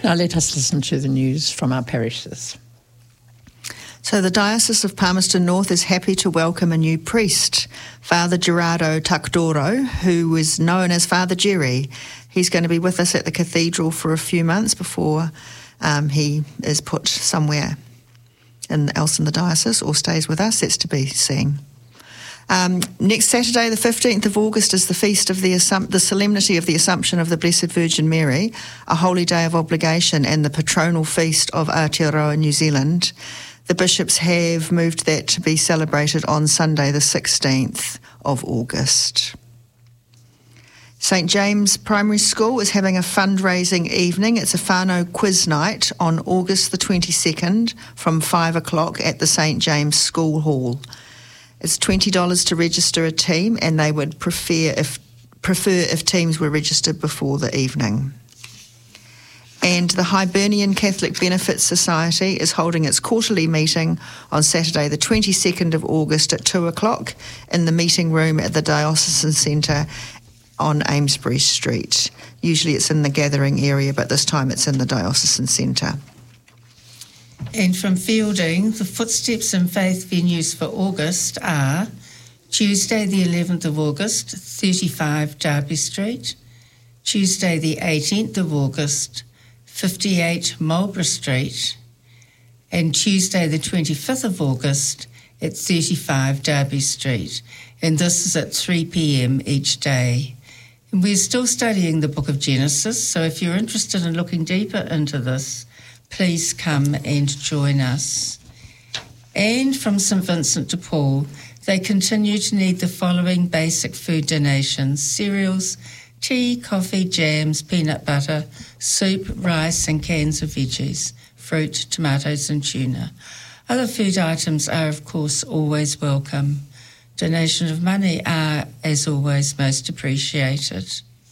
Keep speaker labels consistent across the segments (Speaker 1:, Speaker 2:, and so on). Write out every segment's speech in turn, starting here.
Speaker 1: Now let us listen to the news from our parishes.
Speaker 2: So the Diocese of Palmerston North is happy to welcome a new priest, Father Gerardo Takdoro, who is known as Father Jerry. He's going to be with us at the cathedral for a few months before he is put somewhere else in the diocese or stays with us. That's to be seen. Next Saturday, the 15th of August, is the feast of the Solemnity of the Assumption of the Blessed Virgin Mary, a holy day of obligation and the patronal feast of Aotearoa, New Zealand. The bishops have moved that to be celebrated on Sunday, the 16th of August. St James Primary School is having a fundraising evening. It's a whānau quiz night on August the 22nd from 5 o'clock at the St James School Hall. It's $20 to register a team, and they would prefer if teams were registered before the evening. And the Hibernian Catholic Benefit Society is holding its quarterly meeting on Saturday the 22nd of August at 2 o'clock in the meeting room at the Diocesan Centre on Amesbury Street. Usually it's in the gathering area, but this time it's in the Diocesan Centre.
Speaker 3: And from Fielding, the Footsteps in Faith venues for August are Tuesday the 11th of August, 35 Derby Street, Tuesday the 18th of August, 58 Marlborough Street, and Tuesday the 25th of August at 35 Derby Street. And this is at 3 p.m. each day. And we're still studying the book of Genesis, so if you're interested in looking deeper into this, please come and join us. And from St Vincent de Paul, they continue to need the following basic food donations: cereals, tea, coffee, jams, peanut butter, soup, rice and cans of veggies, fruit, tomatoes and tuna. Other food items are, of course, always welcome. Donation of money are, as always, most appreciated.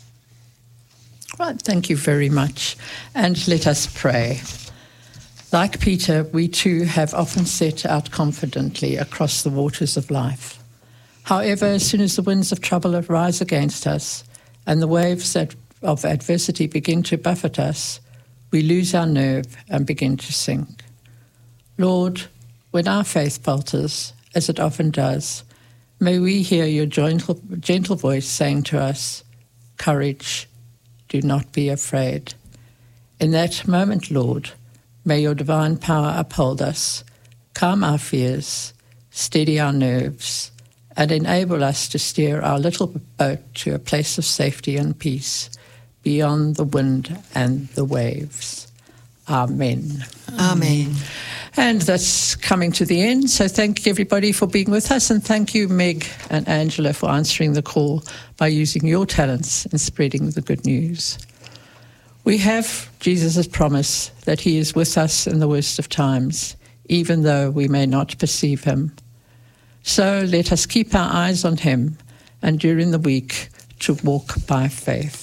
Speaker 1: Right, thank you very much. And let us pray. Like Peter, we too have often set out confidently across the waters of life. However, as soon as the winds of trouble rise against us and the waves of adversity begin to buffet us, we lose our nerve and begin to sink. Lord, when our faith falters, as it often does, may we hear your gentle voice saying to us, "Courage, do not be afraid." In that moment, Lord, may your divine power uphold us, calm our fears, steady our nerves, and enable us to steer our little boat to a place of safety and peace beyond the wind and the waves. Amen.
Speaker 2: Amen.
Speaker 1: And that's coming to the end. So thank you, everybody, for being with us. And thank you, Meg and Angela, for answering the call by using your talents in spreading the good news. We have Jesus' promise that he is with us in the worst of times, even though we may not perceive him. So let us keep our eyes on him and during the week to walk by faith.